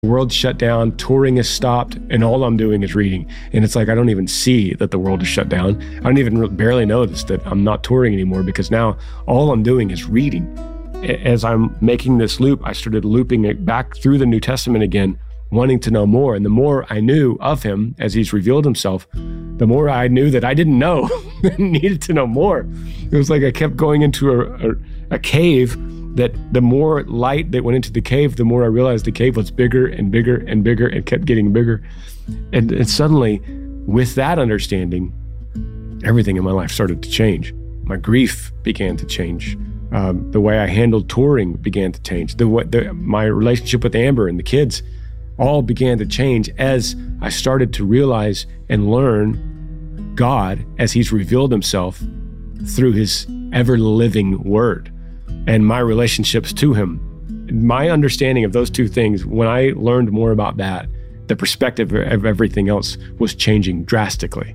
The world's shut down, touring is stopped, and all I'm doing is reading. And it's like, I don't even see that the world is shut down. I don't even barely notice that I'm not touring anymore, because now all I'm doing is reading. As I'm making this loop, I started looping it back through the New Testament again, wanting to know more. And the more I knew of him as he's revealed himself, the more I knew that I didn't know and needed to know more. It was like I kept going into a cave, that the more light that went into the cave, the more I realized the cave was bigger and bigger and bigger and kept getting bigger. And suddenly, with that understanding, everything in my life started to change. My grief began to change. The way I handled touring began to change. My relationship with Amber and the kids all began to change as I started to realize and learn God as he's revealed himself through his ever-living word and my relationships to him. My understanding of those two things, when I learned more about that, the perspective of everything else was changing drastically.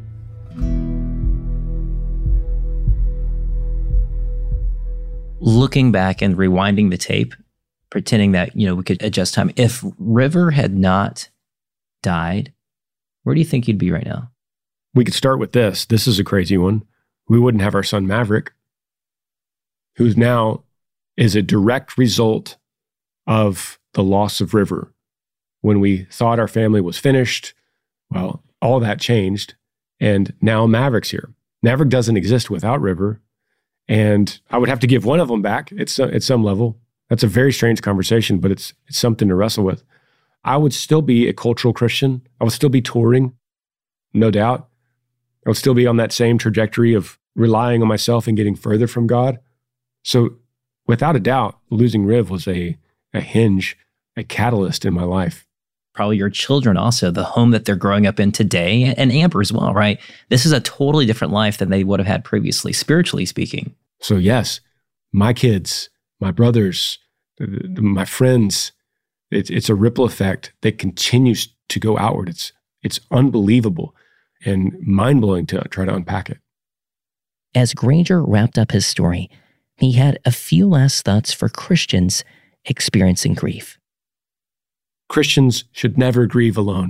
Looking back and rewinding the tape, pretending that, we could adjust time. If River had not died, where do you think you'd be right now? We could start with this. This is a crazy one. We wouldn't have our son Maverick, who's now is a direct result of the loss of River. When we thought our family was finished, well, all that changed, and now Maverick's here. Maverick doesn't exist without River, and I would have to give one of them back at some level. That's a very strange conversation, but it's something to wrestle with. I would still be a cultural Christian. I would still be touring, no doubt. I would still be on that same trajectory of relying on myself and getting further from God. So without a doubt, losing Riv was a hinge, a catalyst in my life. Probably your children also, the home that they're growing up in today, and Amber as well, right? This is a totally different life than they would have had previously, spiritually speaking. So yes, my kids, my brothers, my friends, it's a ripple effect that continues to go outward. It's unbelievable and mind-blowing to try to unpack it. As Granger wrapped up his story, he had a few last thoughts for Christians experiencing grief. Christians should never grieve alone.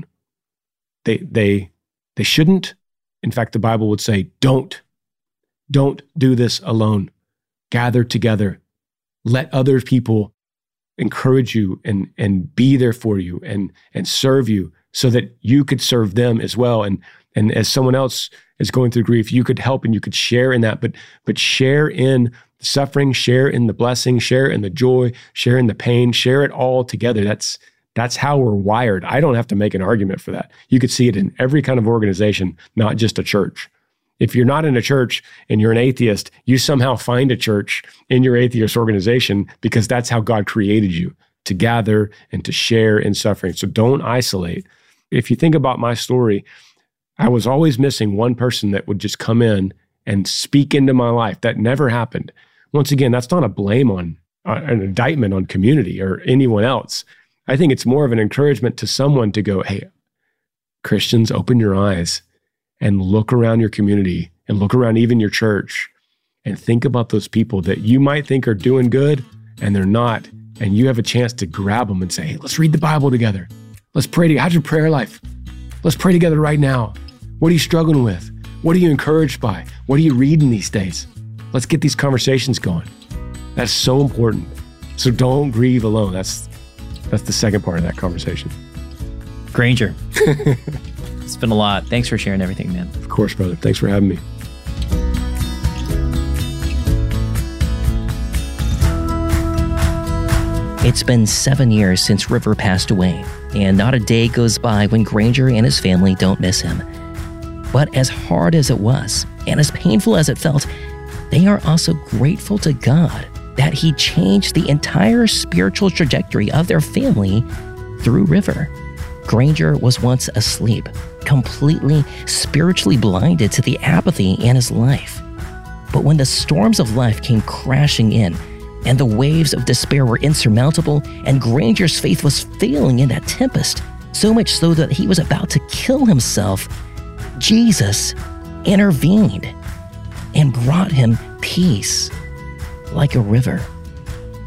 They shouldn't. In fact, the Bible would say, don't do this alone. Gather together. Let other people encourage you and be there for you and serve you so that you could serve them as well. And as someone else is going through grief, you could help and you could share in that, but share in the suffering, share in the blessing, share in the joy, share in the pain, share it all together. That's how we're wired. I don't have to make an argument for that. You could see it in every kind of organization, not just a church. If you're not in a church and you're an atheist, you somehow find a church in your atheist organization because that's how God created you, to gather and to share in suffering. So don't isolate. If you think about my story, I was always missing one person that would just come in and speak into my life. That never happened. Once again, that's not a blame on an indictment on community or anyone else. I think it's more of an encouragement to someone to go, hey, Christians, open your eyes and look around your community and look around even your church and think about those people that you might think are doing good and they're not. And you have a chance to grab them and say, hey, let's read the Bible together. Let's pray together. How's your prayer life? Let's pray together right now. What are you struggling with? What are you encouraged by? What are you reading these days? Let's get these conversations going. That's so important. So don't grieve alone. That's the second part of that conversation. Granger, it's been a lot. Thanks for sharing everything, man. Of course, brother. Thanks for having me. It's been 7 years since River passed away, and not a day goes by when Granger and his family don't miss him. But as hard as it was, and as painful as it felt, they are also grateful to God that he changed the entire spiritual trajectory of their family through River. Granger was once asleep, completely spiritually blinded to the apathy in his life. But when the storms of life came crashing in, and the waves of despair were insurmountable, and Granger's faith was failing in that tempest, so much so that he was about to kill himself, Jesus intervened and brought him peace like a river.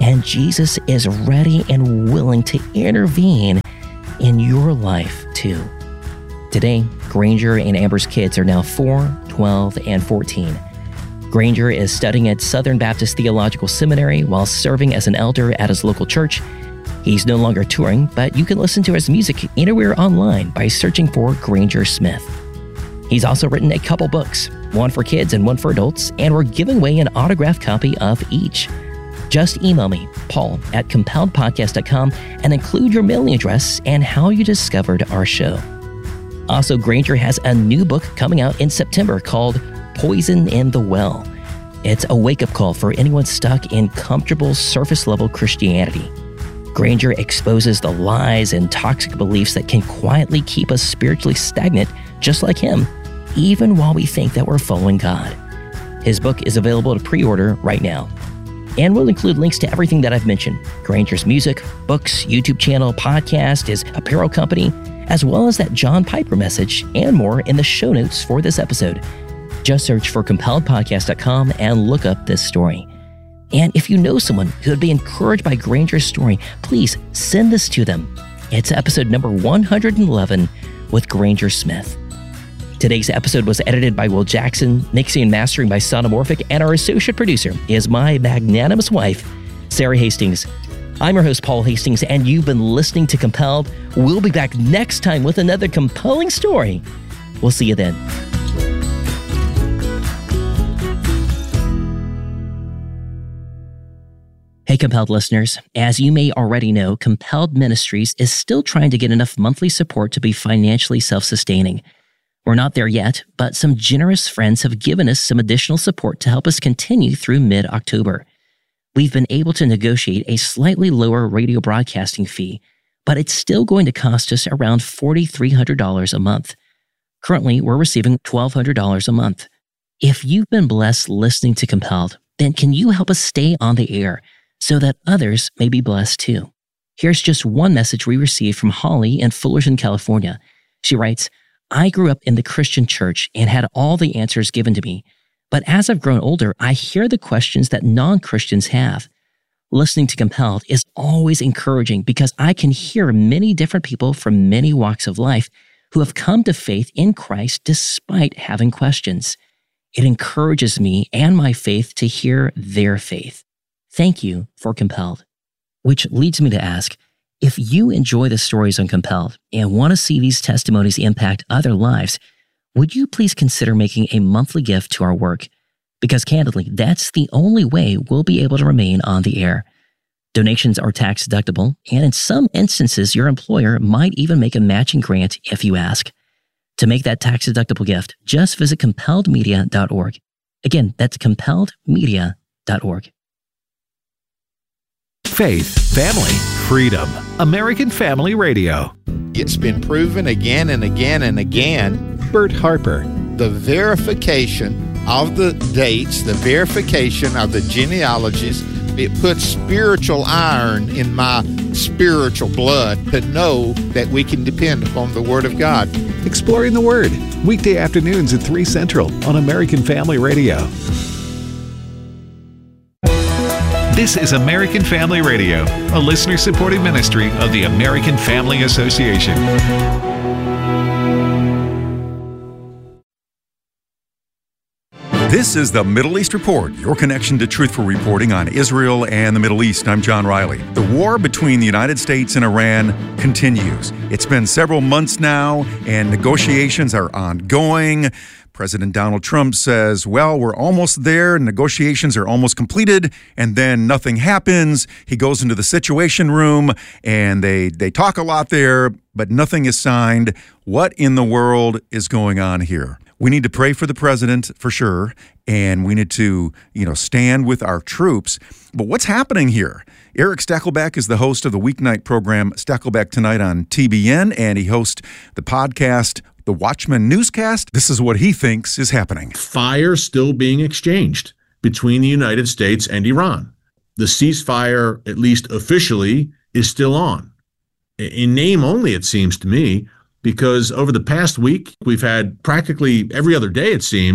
and Jesus is ready and willing to intervene in your life too. Today, Granger and Amber's kids are now 4, 12, and 14. Granger is studying at Southern Baptist Theological Seminary while serving as an elder at his local church. He's no longer touring, but you can listen to his music anywhere online by searching for Granger Smith. He's also written a couple books, one for kids and one for adults, and we're giving away an autographed copy of each. Just email me, paul@compelledpodcast.com, and include your mailing address and how you discovered our show. Also, Granger has a new book coming out in September called Poison in the Well. It's a wake-up call for anyone stuck in comfortable surface-level Christianity. Granger exposes the lies and toxic beliefs that can quietly keep us spiritually stagnant, just like him, even while we think that we're following God. His book is available to pre-order right now. And we'll include links to everything that I've mentioned: Granger's music, books, YouTube channel, podcast, his apparel company, as well as that John Piper message and more in the show notes for this episode. Just search for compelledpodcast.com and look up this story. And if you know someone who would be encouraged by Granger's story, please send this to them. It's episode number 111 with Granger Smith. Today's episode was edited by Will Jackson, mixing and mastering by Sonomorphic, and our associate producer is my magnanimous wife, Sarah Hastings. I'm your host, Paul Hastings, and you've been listening to Compelled. We'll be back next time with another compelling story. We'll see you then. Hey, Compelled listeners. As you may already know, Compelled Ministries is still trying to get enough monthly support to be financially self-sustaining. We're not there yet, but some generous friends have given us some additional support to help us continue through mid-October. We've been able to negotiate a slightly lower radio broadcasting fee, but it's still going to cost us around $4,300 a month. Currently, we're receiving $1,200 a month. If you've been blessed listening to Compelled, then can you help us stay on the air so that others may be blessed too? Here's just one message we received from Holly in Fullerton, California. She writes, I grew up in the Christian church and had all the answers given to me. But as I've grown older, I hear the questions that non-Christians have. Listening to Compelled is always encouraging because I can hear many different people from many walks of life who have come to faith in Christ despite having questions. It encourages me and my faith to hear their faith. Thank you for Compelled. Which leads me to ask, if you enjoy the stories on Compelled and want to see these testimonies impact other lives, would you please consider making a monthly gift to our work? Because candidly, that's the only way we'll be able to remain on the air. Donations are tax deductible, and in some instances, your employer might even make a matching grant if you ask. To make that tax deductible gift, just visit compelledmedia.org. Again, that's compelledmedia.org. Faith, family, freedom. American Family Radio. It's been proven again and again and again. Bert Harper. The verification of the dates, the verification of the genealogies, it puts spiritual iron in my spiritual blood to know that we can depend upon the Word of God. Exploring the Word. Weekday afternoons at 3 Central on American Family Radio. This is American Family Radio, a listener-supported ministry of the American Family Association. This is the Middle East Report, your connection to truthful reporting on Israel and the Middle East. I'm John Riley. The war between the United States and Iran continues. It's been several months now, and negotiations are ongoing. President Donald Trump says, well, we're almost there. Negotiations are almost completed. And then nothing happens. He goes into the Situation Room and they talk a lot there, but nothing is signed. What in the world is going on here? We need to pray for the president for sure. And we need to, stand with our troops. But what's happening here? Eric Stakelbeck is the host of the weeknight program Stakelbeck Tonight on TBN, and he hosts the podcast The Watchman Newscast. This is what he thinks is happening. Fire still being exchanged between the United States and Iran. The ceasefire, at least officially, is still on. In name only, it seems to me, because over the past week, we've had practically every other day, it seems,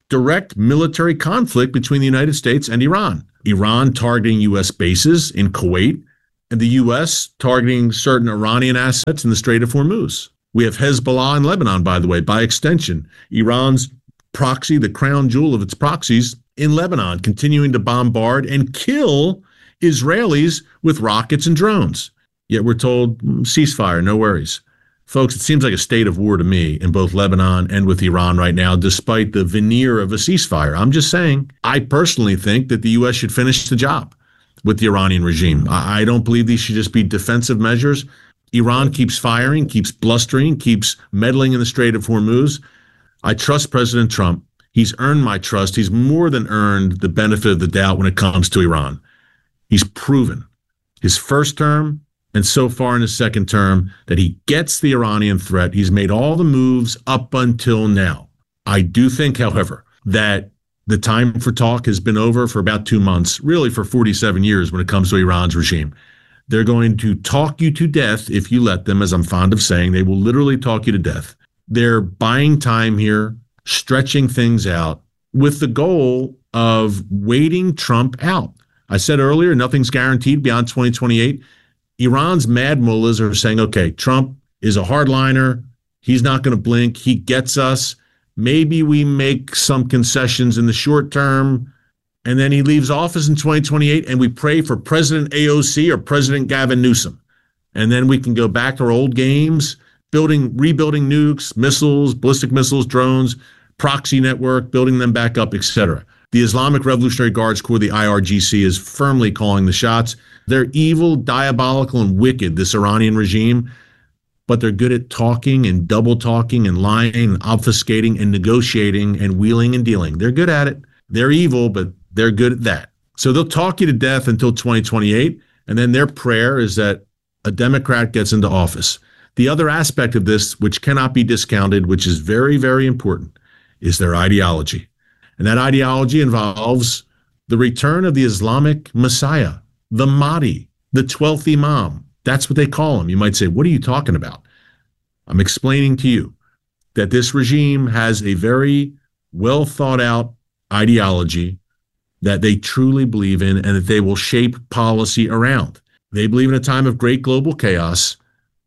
direct military conflict between the United States and Iran. Iran targeting U.S. bases in Kuwait, and the U.S. targeting certain Iranian assets in the Strait of Hormuz. We have Hezbollah in Lebanon, by the way, by extension. Iran's proxy, the crown jewel of its proxies in Lebanon, continuing to bombard and kill Israelis with rockets and drones. Yet we're told, ceasefire, no worries. Folks, it seems like a state of war to me in both Lebanon and with Iran right now, despite the veneer of a ceasefire. I'm just saying, I personally think that the U.S. should finish the job with the Iranian regime. I don't believe these should just be defensive measures. Iran keeps firing, keeps blustering, keeps meddling in the Strait of Hormuz. I trust President Trump. He's earned my trust. He's more than earned the benefit of the doubt when it comes to Iran. He's proven his first term and so far in his second term that he gets the Iranian threat. He's made all the moves up until now. I do think, however, that the time for talk has been over for about 2 months, really for 47 years when it comes to Iran's regime. They're going to talk you to death if you let them, as I'm fond of saying. They will literally talk you to death. They're buying time here, stretching things out with the goal of waiting Trump out. I said earlier, nothing's guaranteed beyond 2028. Iran's mad mullahs are saying, okay, Trump is a hardliner. He's not going to blink. He gets us. Maybe we make some concessions in the short term, and then he leaves office in 2028, and we pray for President AOC or President Gavin Newsom. And then we can go back to our old games, rebuilding nukes, missiles, ballistic missiles, drones, proxy network, building them back up, etc. The Islamic Revolutionary Guards Corps, the IRGC, is firmly calling the shots. They're evil, diabolical, and wicked, this Iranian regime, but they're good at talking and double talking and lying and obfuscating and negotiating and wheeling and dealing. They're good at it. They're evil, but they're good at that. So they'll talk you to death until 2028, and then their prayer is that a Democrat gets into office. The other aspect of this, which cannot be discounted, which is very, very important, is their ideology. And that ideology involves the return of the Islamic Messiah, the Mahdi, the 12th Imam. That's what they call him. You might say, what are you talking about? I'm explaining to you that this regime has a very well thought out ideology that they truly believe in and that they will shape policy around. They believe in a time of great global chaos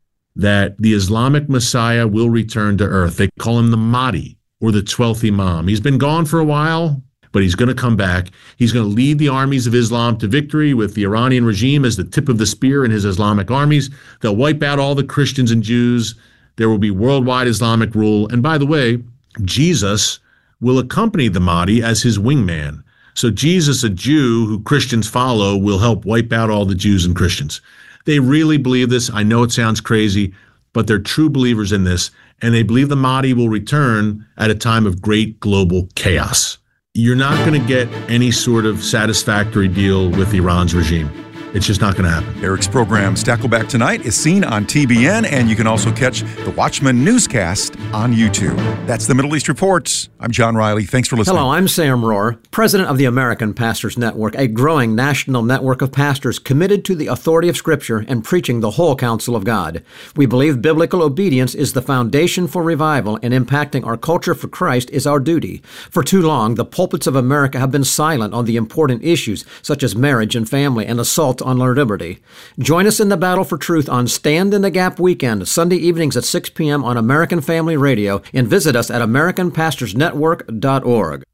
that the Islamic Messiah will return to earth. They call him the Mahdi or the 12th Imam. He's been gone for a while, but he's going to come back. He's going to lead the armies of Islam to victory with the Iranian regime as the tip of the spear in his Islamic armies. They'll wipe out all the Christians and Jews. There will be worldwide Islamic rule. And by the way, Jesus will accompany the Mahdi as his wingman. So Jesus, a Jew who Christians follow, will help wipe out all the Jews and Christians. They really believe this. I know it sounds crazy, but they're true believers in this. And they believe the Mahdi will return at a time of great global chaos. You're not going to get any sort of satisfactory deal with Iran's regime. It's just not going to happen. Eric's program, Stackleback Tonight, is seen on TBN, and you can also catch the Watchman newscast on YouTube. That's the Middle East Report. I'm John Riley. Thanks for listening. Hello, I'm Sam Rohr, president of the American Pastors Network, a growing national network of pastors committed to the authority of Scripture and preaching the whole counsel of God. We believe biblical obedience is the foundation for revival, and impacting our culture for Christ is our duty. For too long, the pulpits of America have been silent on the important issues such as marriage and family and assault on our liberty. Join us in the battle for truth on Stand in the Gap weekend, Sunday evenings at 6 p.m. on American Family Radio, and visit us at AmericanPastorsNetwork.org.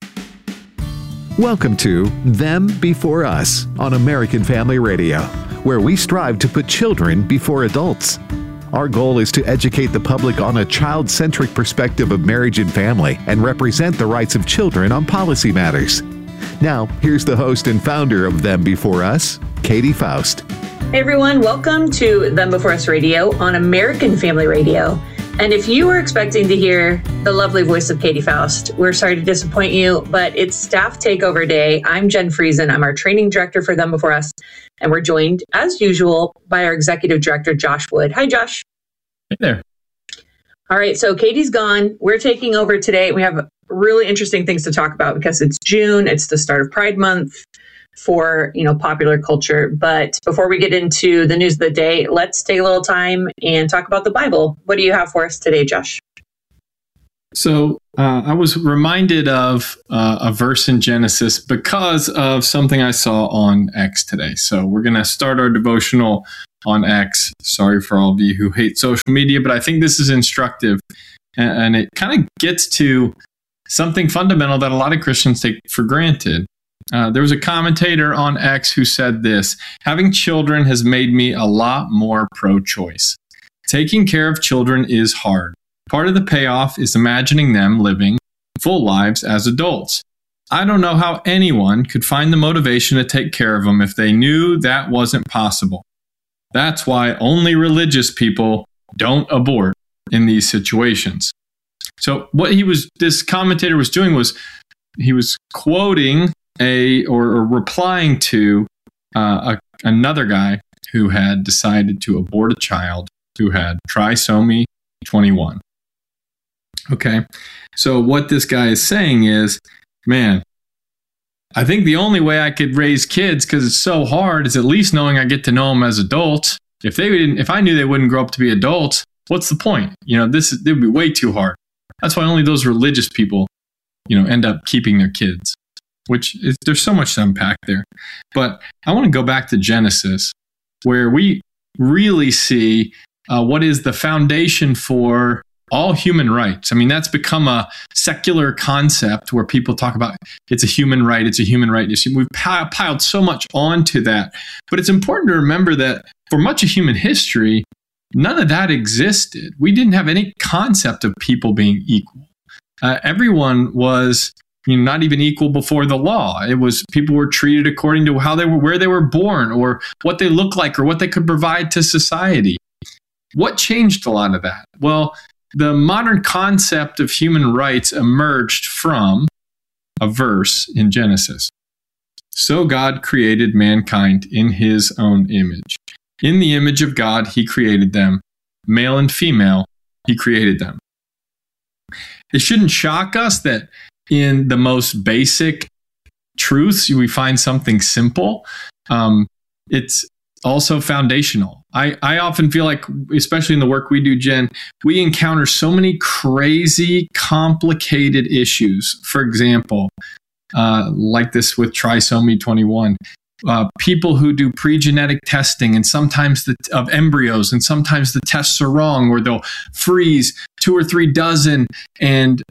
Welcome to Them Before Us on American Family Radio, where we strive to put children before adults. Our goal is to educate the public on a child-centric perspective of marriage and family and represent the rights of children on policy matters. Now, here's the host and founder of Them Before Us, Katie Faust. Hey everyone, welcome to Them Before Us Radio on American Family Radio. And if you were expecting to hear the lovely voice of Katie Faust, we're sorry to disappoint you, but it's staff takeover day. I'm Jen Friesen. I'm our training director for Them Before Us. And we're joined, as usual, by our executive director, Josh Wood. Hi, Josh. Hey there. All right, so Katie's gone. We're taking over today. We have really interesting things to talk about because it's June. It's the start of Pride Month for, popular culture. But before we get into the news of the day, let's take a little time and talk about the Bible. What do you have for us today, Josh? So I was reminded of a verse in Genesis because of something I saw on X today. So we're going to start our devotional on X. Sorry for all of you who hate social media, but I think this is instructive. And it kind of gets to something fundamental that a lot of Christians take for granted. There was a commentator on X who said this: having children has made me a lot more pro-choice. Taking care of children is hard. Part of the payoff is imagining them living full lives as adults. I don't know how anyone could find the motivation to take care of them if they knew that wasn't possible. That's why only religious people don't abort in these situations. So what this commentator was doing was he was quoting or replying to another guy who had decided to abort a child who had trisomy 21. Okay, so what this guy is saying is, man, I think the only way I could raise kids, because it's so hard, is at least knowing I get to know them as adults. If I knew they wouldn't grow up to be adults, what's the point? It would be way too hard. That's why only those religious people, end up keeping their kids, there's so much to unpack there. But I want to go back to Genesis, where we really see what is the foundation for all human rights. I mean, that's become a secular concept where people talk about it's a human right, it's a human right. We've piled so much onto that. But it's important to remember that for much of human history, none of that existed. We didn't have any concept of people being equal. Everyone was not even equal before the law. It was people were treated according to where they were born, or what they looked like, or what they could provide to society. What changed a lot of that? Well, the modern concept of human rights emerged from a verse in Genesis. So God created mankind in his own image. In the image of God, he created them. Male and female, he created them. It shouldn't shock us that in the most basic truths, we find something simple. It's also foundational. I often feel like, especially in the work we do, Jen, we encounter so many crazy, complicated issues. For example, like this with trisomy 21. People who do pre-genetic testing, and sometimes of embryos, and sometimes the tests are wrong, or they'll freeze 2 or 3 dozen and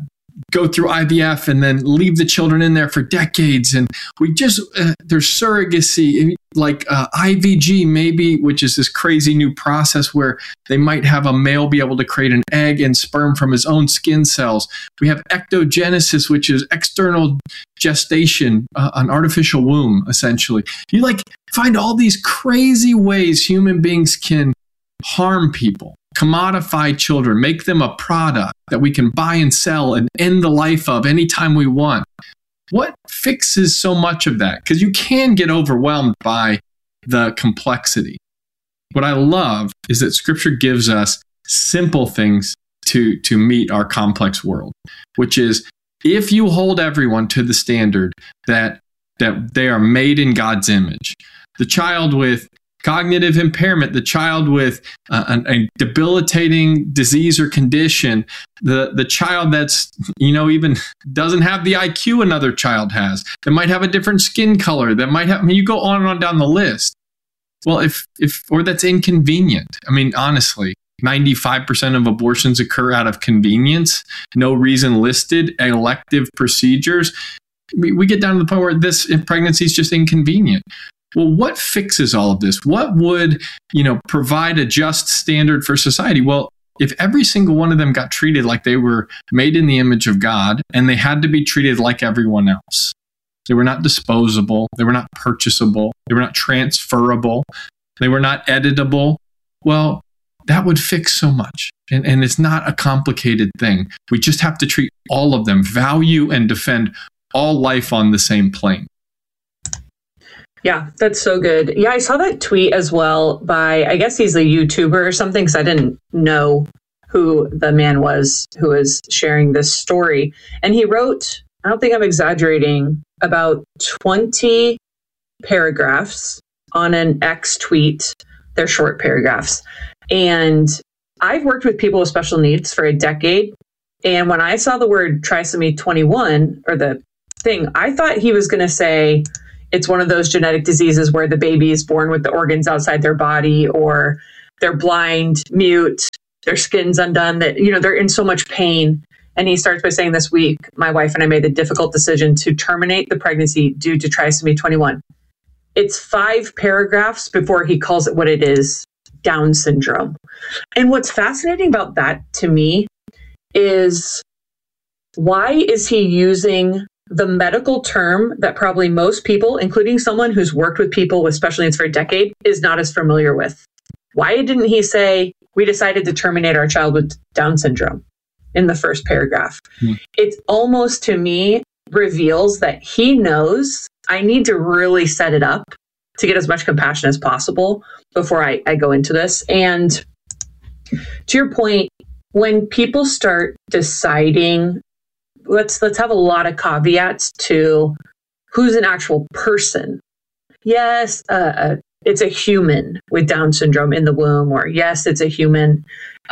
go through IVF and then leave the children in there for decades. And there's surrogacy, like IVG maybe, which is this crazy new process where they might have a male be able to create an egg and sperm from his own skin cells. We have ectogenesis, which is external gestation, an artificial womb, essentially. You find all these crazy ways human beings can harm people, commodify children, make them a product that we can buy and sell and end the life of anytime we want. What fixes so much of that? Because you can get overwhelmed by the complexity. What I love is that Scripture gives us simple things to meet our complex world, which is, if you hold everyone to the standard that they are made in God's image, the child with cognitive impairment, the child with a debilitating disease or condition, the child that's, even doesn't have the IQ another child has, that might have a different skin color, that might have, you go on and on down the list. Well, or that's inconvenient. I mean, honestly, 95% of abortions occur out of convenience, no reason listed, elective procedures. We get down to the point where this pregnancy is just inconvenient. Well, what fixes all of this? What would, provide a just standard for society? Well, if every single one of them got treated like they were made in the image of God, and they had to be treated like everyone else. They were not disposable. They were not purchasable. They were not transferable. They were not editable. Well, that would fix so much. And it's not a complicated thing. We just have to treat all of them, value and defend all life on the same plane. Yeah, that's so good. Yeah, I saw that tweet as well by, I guess he's a YouTuber or something, because I didn't know who the man was who was sharing this story. And he wrote, I don't think I'm exaggerating, about 20 paragraphs on an X tweet. They're short paragraphs. And I've worked with people with special needs for a decade. And when I saw the word trisomy 21 or the thing, I thought he was going to say it's one of those genetic diseases where the baby is born with the organs outside their body, or they're blind, mute, their skin's undone, that, they're in so much pain. And he starts by saying, this week, my wife and I made the difficult decision to terminate the pregnancy due to trisomy 21. It's 5 paragraphs before he calls it what it is, Down syndrome. And what's fascinating about that to me is, why is he using the medical term that probably most people, including someone who's worked with people with special needs for a decade, is not as familiar with? Why didn't he say, we decided to terminate our child with Down syndrome in the first paragraph? It almost, to me, reveals that he knows I need to really set it up to get as much compassion as possible before I go into this. And to your point, when people start deciding, let's have a lot of caveats to who's an actual person. Yes, it's a human with Down syndrome in the womb, or yes, it's a human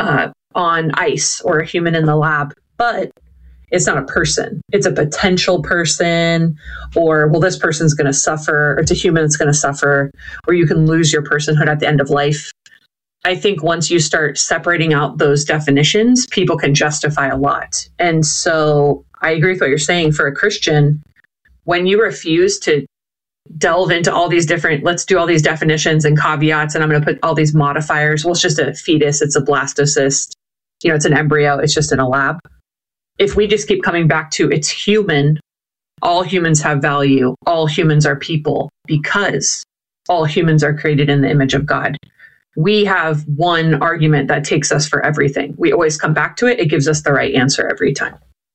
on ice, or a human in the lab, but it's not a person. It's a potential person, or, well, this person's going to suffer, or it's a human that's going to suffer, or you can lose your personhood at the end of life. I think once you start separating out those definitions, people can justify a lot. And so I agree with what you're saying. For a Christian, when you refuse to delve into all these different, let's do all these definitions and caveats, and I'm going to put all these modifiers. Well, it's just a fetus. It's a blastocyst. It's an embryo. It's just in a lab. If we just keep coming back to it's human, all humans have value. All humans are people, because all humans are created in the image of God. We have one argument that takes us for everything. We always come back to it. It gives us the right answer every time.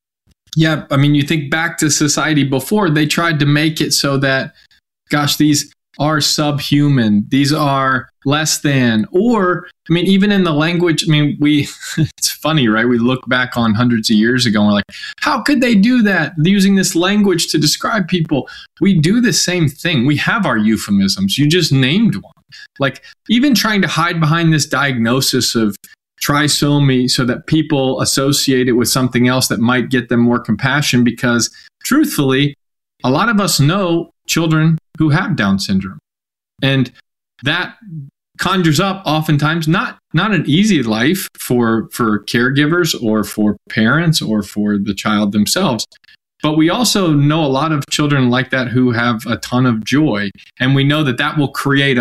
Yeah. I mean, you think back to society before, they tried to make it so that, gosh, these are subhuman. These are less than, or, I mean, even in the language, I mean, it's funny, right? We look back on hundreds of years ago and we're like, how could they do that? Using this language to describe people. We do the same thing. We have our euphemisms. You just named one. Like, even trying to hide behind this diagnosis of trisomy so that people associate it with something else that might get them more compassion, because truthfully, a lot of us know children who have Down syndrome. And that conjures up oftentimes not an easy life for caregivers or for parents or for the child themselves. But we also know a lot of children like that who have a ton of joy. And we know that will create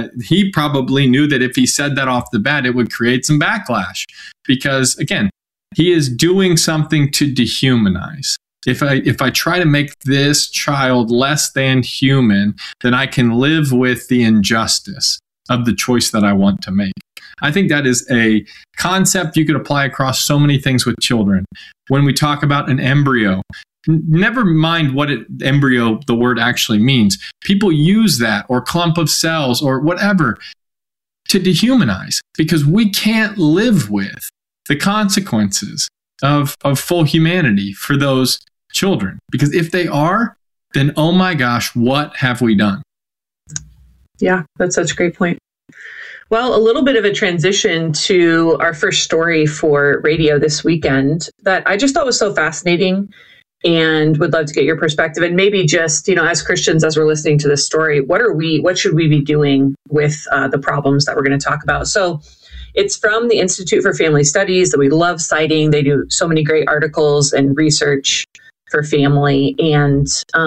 he probably knew that if he said that off the bat, it would create some backlash. Because again, he is doing something to dehumanize. If I try to make this child less than human, then I can live with the injustice of the choice that I want to make. I think that is a concept you could apply across so many things with children. When we talk about an embryo, never mind what embryo, the word actually means. People use that, or clump of cells, or whatever, to dehumanize, because we can't live with the consequences of full humanity for those children. Because if they are, then oh my gosh, what have we done? Yeah, that's such a great point. Well, a little bit of a transition to our first story for radio this weekend that I just thought was so fascinating and would love to get your perspective. And maybe just, as Christians, as we're listening to this story, what should we be doing with the problems that we're going to talk about? So it's from the Institute for Family Studies that we love citing. They do so many great articles and research for family. And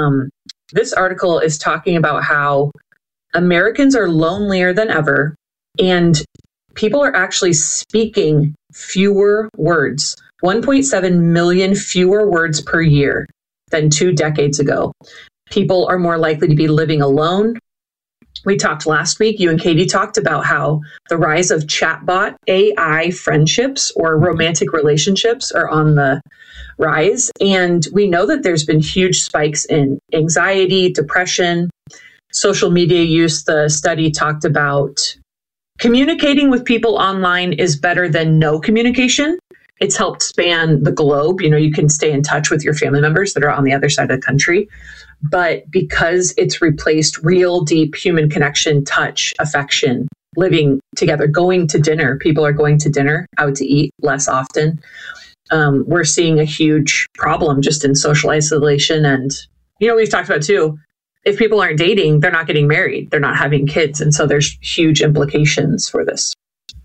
this article is talking about how Americans are lonelier than ever, and people are actually speaking fewer words, 1.7 million fewer words per year than 2 decades ago. People are more likely to be living alone. We talked last week, you and Katie talked about how the rise of chatbot AI friendships or romantic relationships are on the rise. And we know that there's been huge spikes in anxiety, depression, social media use. The study talked about communicating with people online is better than no communication. It's helped span the globe. You can stay in touch with your family members that are on the other side of the country. But because it's replaced real, deep human connection, touch, affection, living together, going to dinner, people are going to dinner, out to eat less often. we're seeing a huge problem just in social isolation. And, we've talked about too, if people aren't dating, they're not getting married, they're not having kids. And so there's huge implications for this.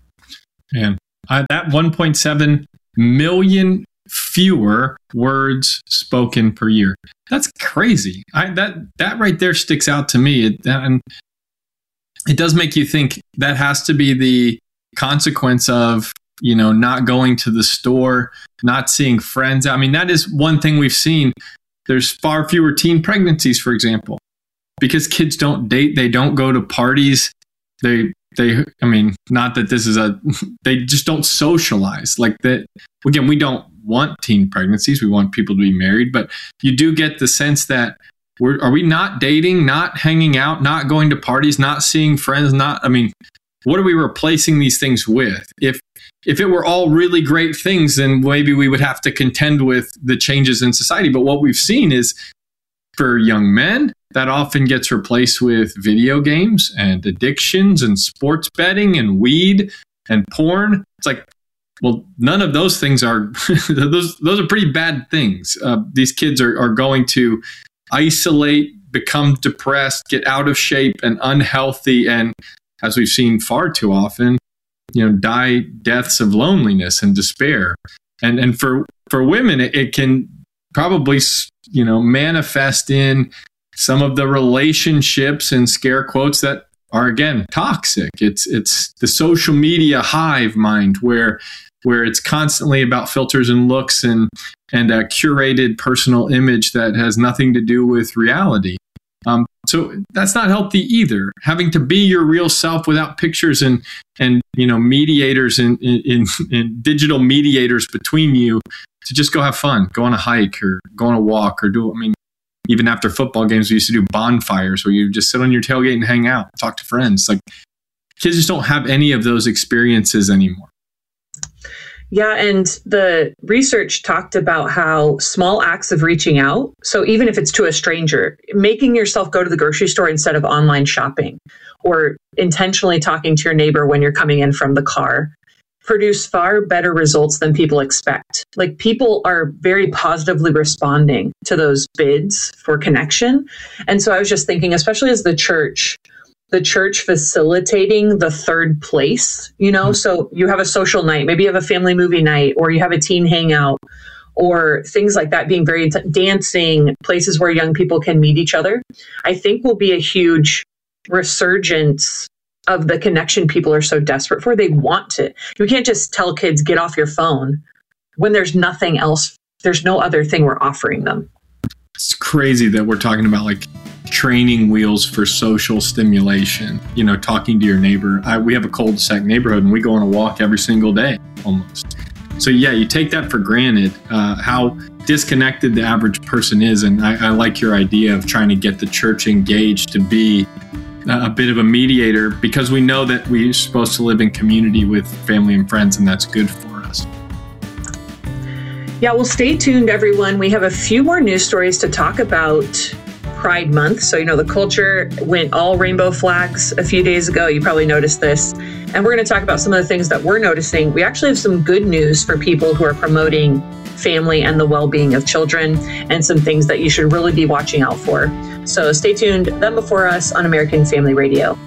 Man, that 1.7 million fewer words spoken per year. That's crazy. That right there sticks out to me. And it does make you think that has to be the consequence of, not going to the store, not seeing friends. I mean, that is one thing we've seen. There's far fewer teen pregnancies, for example, because kids don't date. They don't go to parties. They not that this is they just don't socialize like that. Again, we don't want teen pregnancies. We want people to be married, but you do get the sense that are we not dating, not hanging out, not going to parties, not seeing friends, what are we replacing these things with? If it were all really great things, then maybe we would have to contend with the changes in society. But what we've seen is for young men, that often gets replaced with video games and addictions and sports betting and weed and porn. It's like, well, none of those things are, those are pretty bad things. These kids are going to isolate, become depressed, get out of shape and unhealthy. And as we've seen far too often, die deaths of loneliness and despair. And for women, it can probably, manifest in some of the relationships and scare quotes that are, again, toxic. It's the social media hive mind where it's constantly about filters and looks and a curated personal image that has nothing to do with reality. So that's not healthy either. Having to be your real self without pictures and mediators and digital mediators between you to just go have fun, go on a hike or go on a walk or even after football games, we used to do bonfires where you just sit on your tailgate and hang out, talk to friends. Like kids just don't have any of those experiences anymore. Yeah, and the research talked about how small acts of reaching out, so even if it's to a stranger, making yourself go to the grocery store instead of online shopping, or intentionally talking to your neighbor when you're coming in from the car, produce far better results than people expect. Like people are very positively responding to those bids for connection. And so I was just thinking, especially as the church facilitating the third place, so you have a social night, maybe you have a family movie night, or you have a teen hangout, or things like that, being very dancing, places where young people can meet each other, I think will be a huge resurgence of the connection people are so desperate for. They want it. You can't just tell kids, get off your phone when there's nothing else. There's no other thing we're offering them. It's crazy that we're talking about like training wheels for social stimulation, talking to your neighbor. We have a cul-de-sac neighborhood and we go on a walk every single day almost. So yeah, you take that for granted, how disconnected the average person is. And I like your idea of trying to get the church engaged to be a bit of a mediator, because we know that we're supposed to live in community with family and friends, and that's good for us. Yeah, well, stay tuned, everyone. We have a few more news stories to talk about Pride Month. So, the culture went all rainbow flags a few days ago. You probably noticed this. And we're going to talk about some of the things that we're noticing. We actually have some good news for people who are promoting family and the well-being of children, and some things that you should really be watching out for. So stay tuned. Them Before Us on American Family Radio.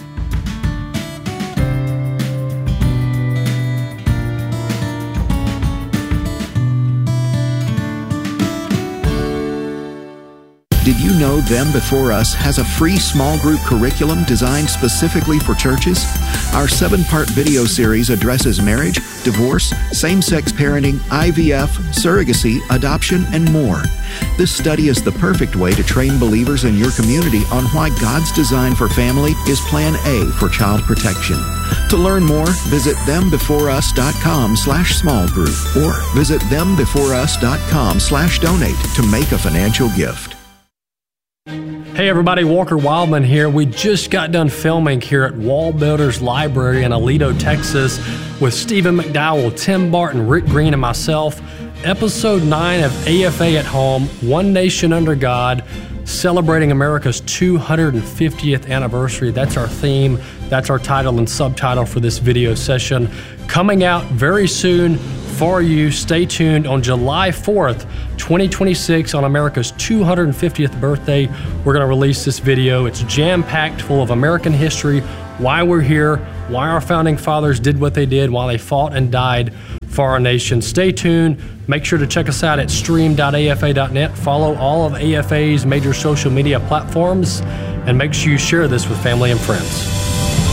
Did you know Them Before Us has a free small group curriculum designed specifically for churches? Our 7-part video series addresses marriage, divorce, same-sex parenting, IVF, surrogacy, adoption, and more. This study is the perfect way to train believers in your community on why God's design for family is Plan A for child protection. To learn more, visit thembeforeus.com/small group or visit thembeforeus.com/donate to make a financial gift. Hey everybody, Walker Wildman here. We just got done filming here at Wall Builders Library in Aledo, Texas with Stephen McDowell, Tim Barton, Rick Green, and myself. Episode 9 of AFA at Home, One Nation Under God, celebrating America's 250th anniversary. That's our theme. That's our title and subtitle for this video session. Coming out very soon, for you. Stay tuned. On July 4th, 2026, on America's 250th birthday, we're going to release this video. It's jam-packed full of American history, why we're here, why our founding fathers did what they did, why they fought and died for our nation. Stay tuned. Make sure to check us out at stream.afa.net. Follow all of AFA's major social media platforms, and make sure you share this with family and friends.